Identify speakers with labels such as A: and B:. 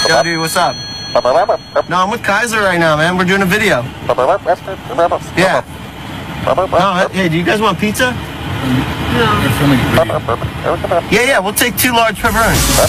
A: Yo, dude, what's up? No, I'm with Kaiser right now, man. We're doing a video. Yeah. No, hey, do you guys want pizza?
B: No.
A: Yeah, we'll take 2 large pepperonis.